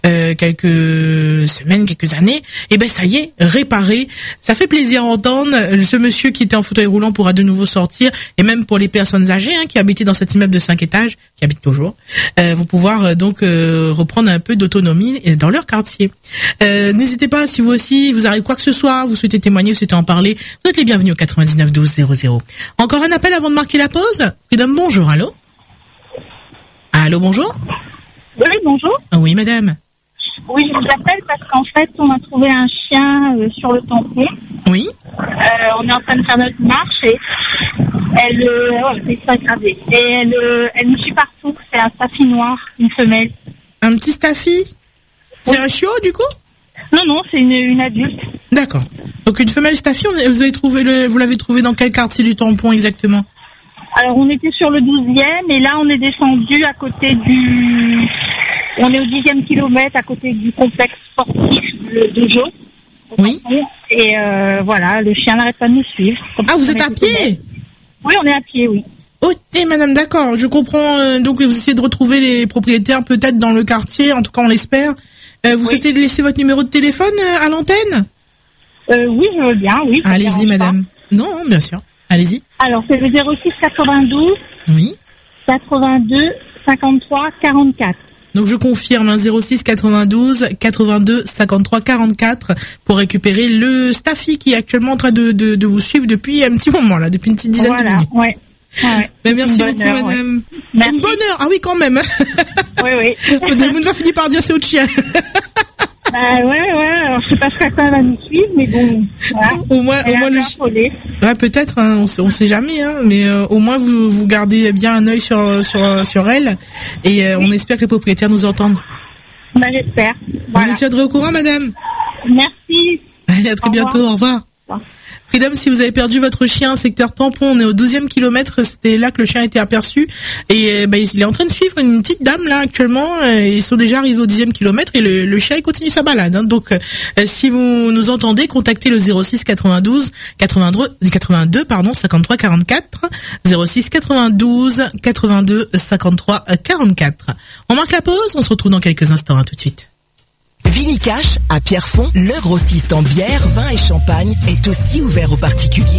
quelques semaines, quelques années, et ben ça y est, réparé. Ça fait plaisir à entendre. Ce monsieur qui était en fauteuil roulant pourra de nouveau sortir, et même pour les personnes âgées qui habitaient dans cet immeuble de 5 étages, qui habitent toujours, vont pouvoir donc reprendre un peu d'autonomie dans leur quartier. N'hésitez pas, si vous aussi vous arrive quoi que ce soit, vous souhaitez témoigner, vous souhaitez en parler, vous êtes les bienvenus au 99 12 00. Encore un appel avant de marquer la pause. Madame, bonjour, allô. Allô, bonjour. Oui, bonjour. Oui, madame. Oui, je vous appelle parce qu'en fait, on a trouvé un chien sur le tampon. Oui. On est en train de faire notre marche et elle nous suit partout. C'est un staffy noir, une femelle. Un petit staffy? C'est un chiot, du coup? Non, c'est une adulte. D'accord. Donc une femelle staffy, vous l'avez trouvé dans quel quartier du tampon exactement? Alors on était sur le 12e et là on est descendu à côté on est au 10e kilomètre à côté du complexe sportif de Jo. Oui. Et voilà, le chien n'arrête pas de nous suivre. Ah, vous êtes à pied? Oui, on est à pied, oui. Ok, madame, d'accord, je comprends. Donc vous essayez de retrouver les propriétaires peut-être dans le quartier, en tout cas on l'espère. Vous souhaitez laisser votre numéro de téléphone à l'antenne? Oui, je veux bien, oui. Allez-y, madame. Non, bien sûr. Allez-y. Alors, c'est le 06 92 oui. 82 53 44. Donc je confirme, 06 92 82 53 44 pour récupérer le staffy qui est actuellement en train de vous suivre depuis un petit moment là, depuis une petite dizaine de minutes. Ouais. Mais merci beaucoup, madame. Ouais. Une bonne heure. Ah oui, quand même. Oui. On va finir par dire c'est autre chien. Ouais. Alors, je sais pas ce qu'elle va nous suivre, mais bon. Voilà. Au moins le chien. Ouais, peut-être, on sait jamais, mais au moins vous gardez bien un œil sur elle, et on espère que les propriétaires nous entendent. J'espère. Voilà. On essaie de au courant, madame. Merci. Allez, à très bientôt. Au revoir. Freedom, si vous avez perdu votre chien, secteur tampon, on est au 12e kilomètre, c'était là que le chien a été aperçu, et il est en train de suivre une petite dame là actuellement, ils sont déjà arrivés au 10e kilomètre, et le chien il continue sa balade, donc si vous nous entendez, contactez le 06 92 82 53 44, 06 92 82 53 44. On marque la pause, on se retrouve dans quelques instants, tout de suite. Vinicash, à Pierrefonds, le grossiste en bière, vin et champagne, est aussi ouvert aux particuliers.